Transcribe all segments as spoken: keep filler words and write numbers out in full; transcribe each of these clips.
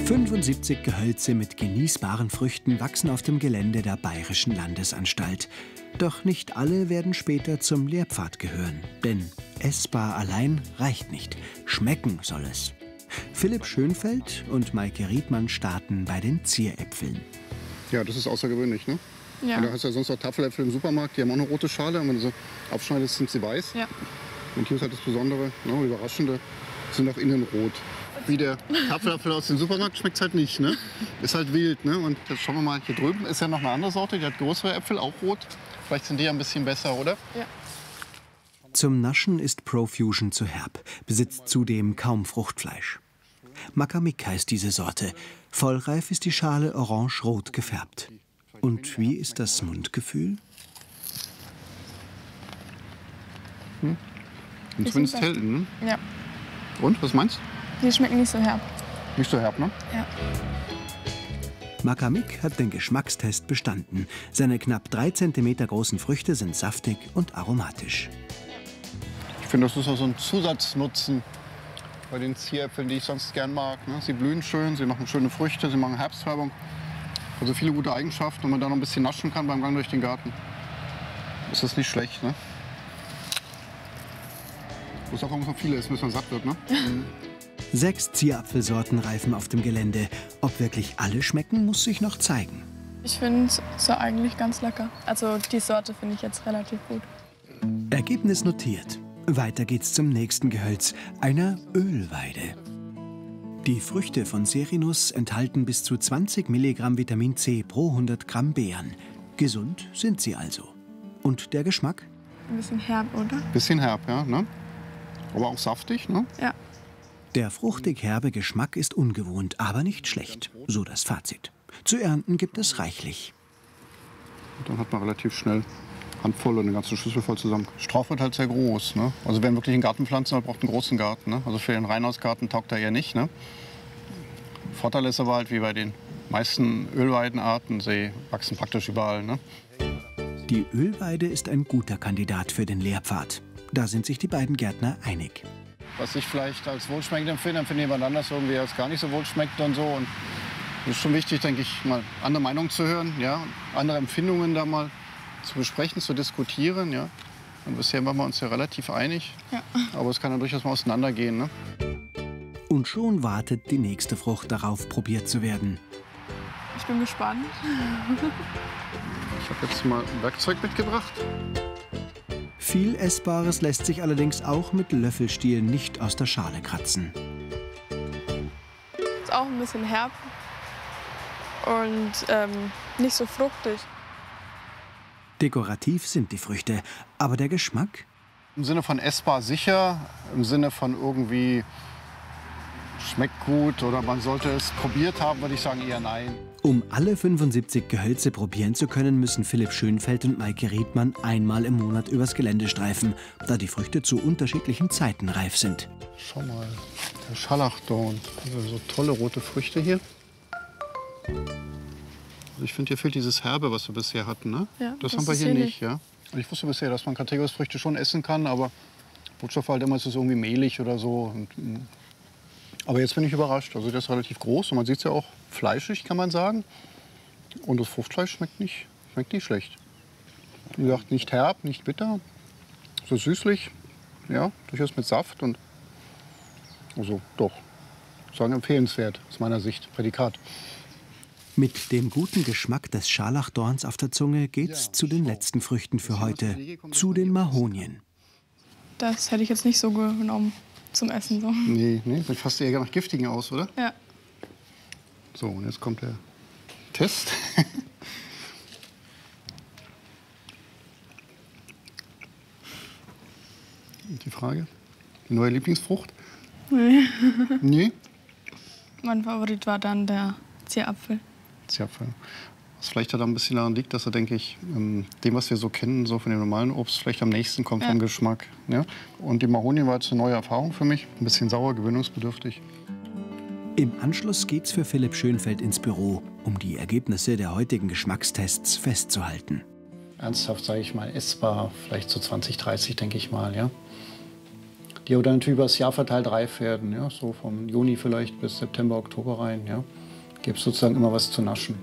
fünfundsiebzig Gehölze mit genießbaren Früchten wachsen auf dem Gelände der Bayerischen Landesanstalt. Doch nicht alle werden später zum Lehrpfad gehören. Denn essbar allein reicht nicht. Schmecken soll es. Philipp Schönfeld und Maike Riedmann starten bei den Zieräpfeln. Ja, das ist außergewöhnlich, ne? Ja. Und da hast du ja sonst auch Tafeläpfel im Supermarkt, die haben auch eine rote Schale. Und wenn du sie abschneidest, sind sie weiß. Ja. Und hier ist halt das Besondere, ne, und Überraschende, sind auch innen rot. Wie der Tafelapfel aus dem Supermarkt schmeckt es halt nicht, ne? Ist halt wild, ne? Und jetzt schauen wir mal, hier drüben ist ja noch eine andere Sorte, die hat größere Äpfel, auch rot. Vielleicht sind die ja ein bisschen besser, oder? Ja. Zum Naschen ist Profusion zu herb, besitzt zudem kaum Fruchtfleisch. Makamik heißt diese Sorte. Vollreif ist die Schale orange-rot gefärbt. Und wie ist das Mundgefühl? Hm. Und zumindest hält, ne? Ja. Und, was meinst du? Die schmecken nicht so herb. Nicht so herb, ne? Ja. Makamik hat den Geschmackstest bestanden. Seine knapp drei Zentimeter großen Früchte sind saftig und aromatisch. Ich finde, das ist auch so ein Zusatznutzen bei den Zieräpfeln, die ich sonst gern mag. Ne? Sie blühen schön, sie machen schöne Früchte, sie machen Herbstfärbung. Also viele gute Eigenschaften, wenn man da noch ein bisschen naschen kann beim Gang durch den Garten. Ist das nicht schlecht, ne? Muss auch irgendwo viele ist, bis man satt wird, ne? Mhm. Sechs Zierapfelsorten reifen auf dem Gelände. Ob wirklich alle schmecken, muss sich noch zeigen. Ich finde es eigentlich ganz lecker. Also die Sorte finde ich jetzt relativ gut. Ergebnis notiert. Weiter geht's zum nächsten Gehölz, einer Ölweide. Die Früchte von Serinus enthalten bis zu zwanzig Milligramm Vitamin C pro hundert Gramm Beeren. Gesund sind sie also. Und der Geschmack? Ein bisschen herb, oder? Bisschen herb, ja, ne? Aber auch saftig, ne? Ja. Der fruchtig-herbe Geschmack ist ungewohnt, aber nicht schlecht. So das Fazit. Zu ernten gibt es reichlich. Und dann hat man relativ schnell Handvoll und eine ganze Schüssel voll zusammen. Strauch wird halt sehr groß, ne? Also wer wirklich einen Garten pflanzen will, braucht einen großen Garten, ne? Also für den Reinhausgarten taugt er eher nicht, ne? Vorteil ist aber halt, wie bei den meisten Ölweidenarten, sie wachsen praktisch überall, ne? Die Ölweide ist ein guter Kandidat für den Lehrpfad. Da sind sich die beiden Gärtner einig. Was ich vielleicht als wohlschmeckend empfinde, empfinde jemand anders irgendwie als gar nicht so wohlschmeckt und so. Und es ist schon wichtig, denke ich, mal andere Meinungen zu hören, ja, andere Empfindungen da mal zu besprechen, zu diskutieren, ja. Und bisher waren wir uns ja relativ einig, Ja. aber es kann ja durchaus mal auseinandergehen, ne? Und schon wartet die nächste Frucht darauf, probiert zu werden. Ich bin gespannt. Ich habe jetzt mal ein Werkzeug mitgebracht. Viel Essbares lässt sich allerdings auch mit Löffelstiel nicht aus der Schale kratzen. Ist auch ein bisschen herb und ähm, nicht so fruchtig. Dekorativ sind die Früchte, aber der Geschmack? Im Sinne von essbar sicher, im Sinne von irgendwie schmeckt gut oder man sollte es probiert haben, würde ich sagen eher nein. Um alle fünfundsiebzig Gehölze probieren zu können, müssen Philipp Schönfeld und Maike Riedmann einmal im Monat übers Gelände streifen, da die Früchte zu unterschiedlichen Zeiten reif sind. Schau mal, der Scharlachdorn, also so tolle rote Früchte hier. Also ich finde, hier fehlt dieses Herbe, was wir bisher hatten, ne? Ja, das, das haben wir ist hier hier nicht, ja. Und ich wusste bisher, dass man Kategorisfrüchte schon essen kann, aber Botschaft war halt immer, es ist irgendwie mehlig oder so. Und, aber jetzt bin ich überrascht. Also der ist relativ groß und man sieht es ja auch fleischig, kann man sagen. Und das Fruchtfleisch schmeckt nicht, schmeckt nicht schlecht. Wie gesagt, nicht herb, nicht bitter, so süßlich, ja, durchaus mit Saft und also doch, sagen empfehlenswert aus meiner Sicht, Prädikat. Mit dem guten Geschmack des Scharlachdorns auf der Zunge geht's zu den letzten Früchten für heute, zu den Mahonien. Das hätte ich jetzt nicht so genommen zum Essen. So. Nee, nee, sieht fast eher nach giftigen aus, oder? Ja. So, und jetzt kommt der Test. Und die Frage, die neue Lieblingsfrucht? Nee. Nee? Mein Favorit war dann der Zierapfel. Zierapfel. Was vielleicht da ein bisschen daran liegt, dass er, denke ich, dem, was wir so kennen, so von dem normalen Obst, vielleicht am nächsten kommt Ja. vom Geschmack. Ja? Und die Mahonien war jetzt eine neue Erfahrung für mich. Ein bisschen sauer, gewöhnungsbedürftig. Im Anschluss geht's für Philipp Schönfeld ins Büro, um die Ergebnisse der heutigen Geschmackstests festzuhalten. Ernsthaft, sage ich mal, essbar, vielleicht so zwanzig, dreißig, denke ich mal, ja. die aber dann natürlich über das Jahr verteilt reif werden. Ja? So vom Juni vielleicht bis September, Oktober rein. Ja? Gibt es sozusagen immer was zu naschen.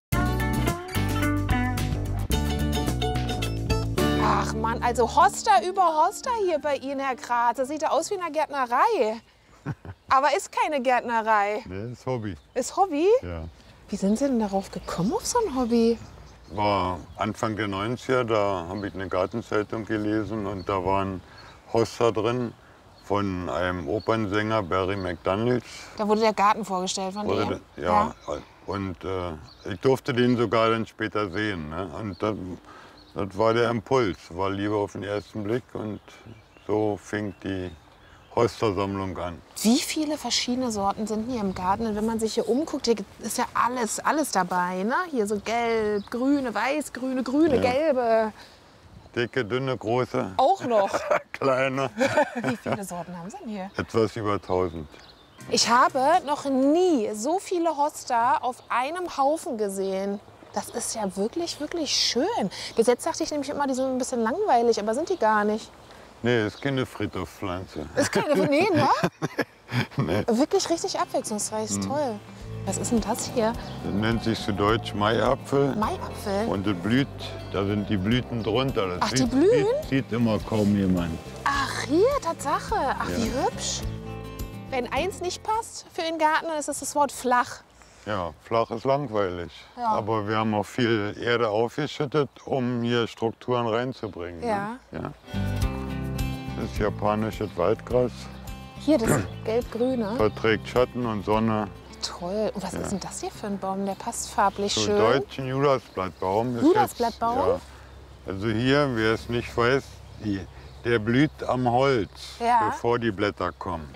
Ach Mann, also Hoster über Hoster hier bei Ihnen, Herr Graz. Das sieht ja aus wie eine Gärtnerei. Aber ist keine Gärtnerei. Nee, ist Hobby. Ist Hobby? Ja. Wie sind Sie denn darauf gekommen, auf so ein Hobby? War Anfang der neunziger, da habe ich eine Gartenzeitung gelesen und da waren Hoster drin von einem Opernsänger, Barry McDonald. Da wurde der Garten vorgestellt von Wurde dem? der- Ja, und äh, ich durfte den sogar dann später sehen. Ne? Und das, das war der Impuls, war Liebe auf den ersten Blick und so fing die Hostersammlung an. Wie viele verschiedene Sorten sind hier im Garten? Und wenn man sich hier umguckt, hier ist ja alles, alles dabei. Ne? Hier so gelb, grüne, weiß, grüne, grüne, Ja. gelbe. Dicke, dünne, große, Auch noch. kleine, Wie viele Sorten haben Sie denn hier? etwas über tausend. Ich habe noch nie so viele Hoster auf einem Haufen gesehen. Das ist ja wirklich, wirklich schön. Bis jetzt dachte ich nämlich immer, die sind ein bisschen langweilig, aber sind die gar nicht. Nee, ist keine Friedhofspflanze. Ist keine von denen, ne? Nee. Wirklich richtig abwechslungsreich, ist toll. Was ist denn das hier? Das nennt sich zu Deutsch Maiapfel. Maiapfel? Und das blüht, da sind die Blüten drunter. Das Ach, die sieht, blühen? Sieht, sieht immer kaum jemand. Ach, hier, Tatsache. Ach, wie hübsch. Wenn eins nicht passt für den Garten, dann ist es das Wort flach. Ja, flach ist langweilig. Ja. Aber wir haben auch viel Erde aufgeschüttet, um hier Strukturen reinzubringen. Ja. Ne? Ja. Das ist japanisches Waldgras, Hier, das gelb-grüne. verträgt Schatten und Sonne. Toll. Und was ist denn das hier für ein Baum? Der passt farblich So schön. deutschen Judasblattbaum. ist Judasblattbaum? Jetzt, ja. Also hier, wer es nicht weiß, die, der blüht am Holz, Ja. bevor die Blätter kommen.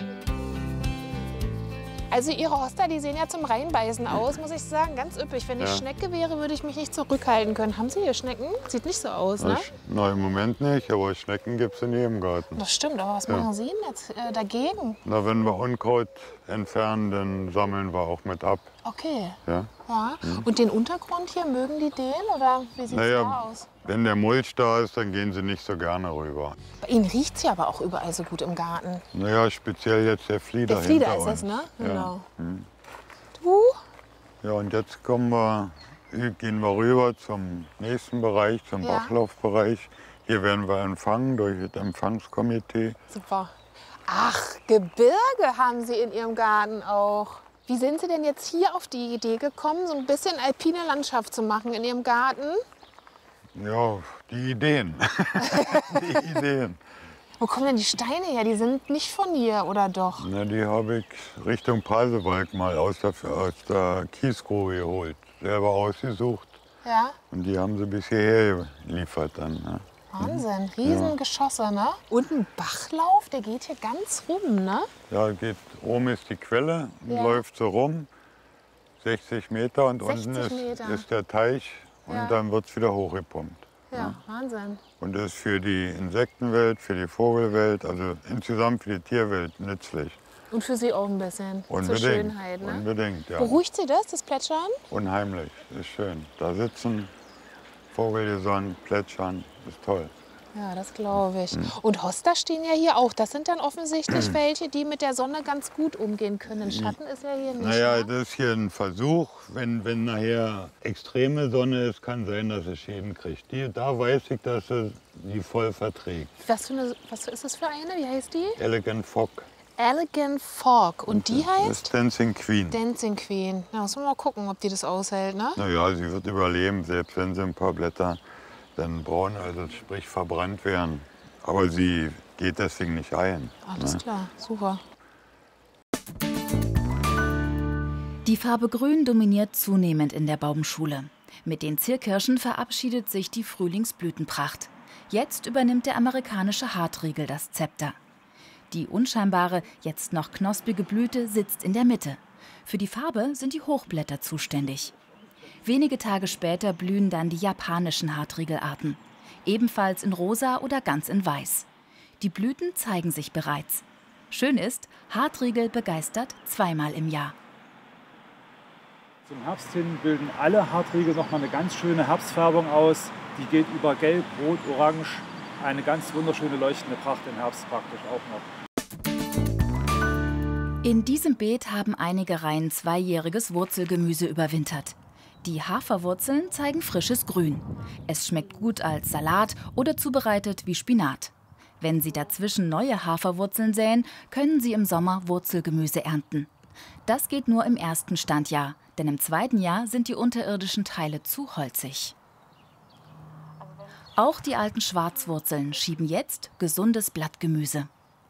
Also Ihre Hoster, die sehen ja zum Reinbeißen aus, muss ich sagen. Ganz üppig. Wenn ich Ja. Schnecke wäre, würde ich mich nicht zurückhalten können. Haben Sie hier Schnecken? Sieht nicht so aus, ne? Na, im Moment nicht, aber Schnecken gibt es in jedem Garten. Das stimmt, aber was machen Sie denn jetzt äh, dagegen? Na, wenn wir Unkraut entfernen, dann sammeln wir auch mit ab. Okay. Ja? Ja. Und den Untergrund hier, mögen die den oder wie sieht es da Naja, aus? wenn der Mulch da ist, dann gehen sie nicht so gerne rüber. Bei Ihnen riecht es ja aber auch überall so gut im Garten. Naja, speziell jetzt der Flieder Der Flieder hinter ist es, uns. ne? Ja. Genau. Hm. Du? Ja, und jetzt kommen wir, gehen wir rüber zum nächsten Bereich, zum Ja. Bachlaufbereich. Hier werden wir empfangen durch das Empfangskomitee. Super. Ach, Gebirge haben Sie in Ihrem Garten auch. Wie sind Sie denn jetzt hier auf die Idee gekommen, so ein bisschen alpine Landschaft zu machen in Ihrem Garten? Ja, die Ideen. die Ideen. Wo kommen denn die Steine her? Die sind nicht von hier, oder doch? Na, die habe ich Richtung Pasewalk mal aus der, aus der Kiesgrube geholt. Selber ausgesucht. Ja, Und die haben sie bis hierher geliefert dann. Ne? Wahnsinn. Riesengeschosse, ne? Und ein Bachlauf, der geht hier ganz rum, ne? Ja, geht, oben ist die Quelle, und Ja. läuft so rum, sechzig Meter und unten sechzig ist, Meter. ist der Teich und Ja. dann wird es wieder hochgepumpt. Ja, Wahnsinn. Und das ist für die Insektenwelt, für die Vogelwelt, also insgesamt für die Tierwelt nützlich. Und für Sie auch ein bisschen. Zur Unbedingt. Schönheit, ne? Unbedingt, ja. Beruhigt Sie das, das Plätschern? Unheimlich, ist schön. Da sitzen, Vogelgesang, plätschern, ist toll. Ja, das glaube ich. Hm. Und Hoster stehen ja hier auch. Das sind dann offensichtlich welche, die mit der Sonne ganz gut umgehen können. Schatten ist ja hier nicht. Naja, ne? das ist hier ein Versuch. Wenn, wenn nachher extreme Sonne ist, kann sein, dass es Schäden kriegt. Die, da weiß ich, dass es die voll verträgt. Was, für eine, was ist das für eine? Wie heißt die? Elegant Fog. Elegant Fog. Und die Das heißt? ist Dancing Queen. Dancing Queen. Da muss man mal gucken, ob die das aushält, ne? Naja, sie wird überleben, selbst wenn sie ein paar Blätter dann braun, also sprich verbrannt werden. Aber sie geht deswegen nicht ein. Alles ne? klar, super. Die Farbe Grün dominiert zunehmend in der Baumschule. Mit den Zierkirschen verabschiedet sich die Frühlingsblütenpracht. Jetzt übernimmt der amerikanische Hartriegel das Zepter. Die unscheinbare, jetzt noch knospige Blüte sitzt in der Mitte. Für die Farbe sind die Hochblätter zuständig. Wenige Tage später blühen dann die japanischen Hartriegelarten. Ebenfalls in rosa oder ganz in weiß. Die Blüten zeigen sich bereits. Schön ist, Hartriegel begeistert zweimal im Jahr. Zum Herbst hin bilden alle Hartriegel noch mal eine ganz schöne Herbstfärbung aus. Die geht über Gelb, Rot, Orange. Eine ganz wunderschöne leuchtende Pracht im Herbst praktisch auch noch. In diesem Beet haben einige Reihen zweijähriges Wurzelgemüse überwintert. Die Haferwurzeln zeigen frisches Grün. Es schmeckt gut als Salat oder zubereitet wie Spinat. Wenn Sie dazwischen neue Haferwurzeln säen, können Sie im Sommer Wurzelgemüse ernten. Das geht nur im ersten Standjahr, denn im zweiten Jahr sind die unterirdischen Teile zu holzig. Auch die alten Schwarzwurzeln schieben jetzt gesundes Blattgemüse.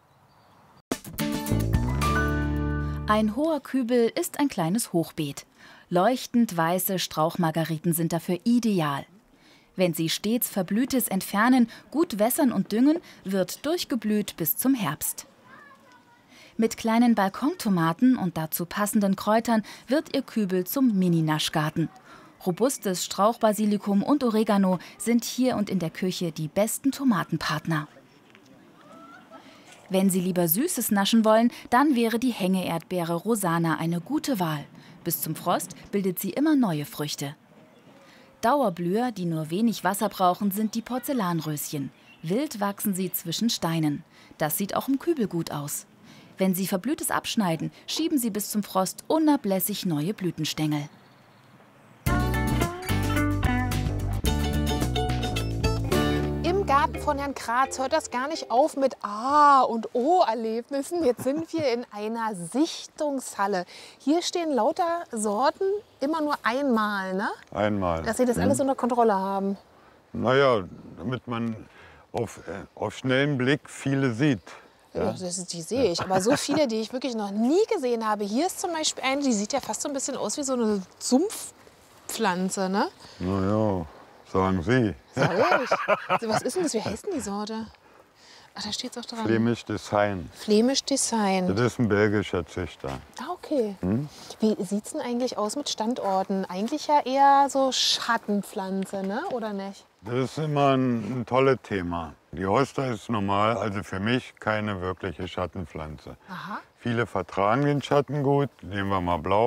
Ein hoher Kübel ist ein kleines Hochbeet. Leuchtend weiße Strauchmargeriten sind dafür ideal. Wenn Sie stets Verblühtes entfernen, gut wässern und düngen, wird durchgeblüht bis zum Herbst. Mit kleinen Balkontomaten und dazu passenden Kräutern wird Ihr Kübel zum Mini-Naschgarten. Robustes Strauchbasilikum und Oregano sind hier und in der Küche die besten Tomatenpartner. Wenn Sie lieber Süßes naschen wollen, dann wäre die Hängeerdbeere Rosana eine gute Wahl. Bis zum Frost bildet sie immer neue Früchte. Dauerblüher, die nur wenig Wasser brauchen, sind die Porzellanröschen. Wild wachsen sie zwischen Steinen. Das sieht auch im Kübel gut aus. Wenn Sie Verblühtes abschneiden, schieben Sie bis zum Frost unablässig neue Blütenstängel. Im Garten von Herrn Kratz hört das gar nicht auf mit A- und O-Erlebnissen. Jetzt sind wir in einer Sichtungshalle. Hier stehen lauter Sorten, immer nur einmal, ne? Einmal. Dass Sie das alles unter Kontrolle haben. Naja, damit man auf, äh, auf schnellen Blick viele sieht. Ja, das ist, die sehe ich. Aber so viele, die ich wirklich noch nie gesehen habe. Hier ist zum Beispiel eine, die sieht ja fast so ein bisschen aus wie so eine Sumpfpflanze, ne? Naja, sagen Sie. Sag ich. Was ist denn das? Wie heißt denn die Sorte? Ach, da steht es auch dran. Flemisch Design. Flemisch Design. Das ist ein belgischer Züchter. Ah, okay. Hm? Wie sieht es denn eigentlich aus mit Standorten? Eigentlich ja eher so Schattenpflanze, ne? Oder nicht? Das ist immer ein, ein tolles Thema. Die Hosta ist normal, also für mich keine wirkliche Schattenpflanze. Aha. Viele vertragen den Schatten gut. Nehmen wir mal Blau.